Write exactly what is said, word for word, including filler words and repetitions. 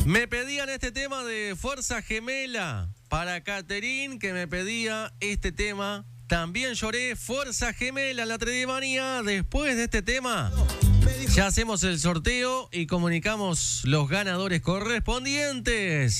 Me pedían este tema de Fuerza Gemela para Caterín, que me pedía este tema. También lloré, Fuerza Gemela, la Tredemanía. Después de este tema, ya hacemos el sorteo y comunicamos los ganadores correspondientes.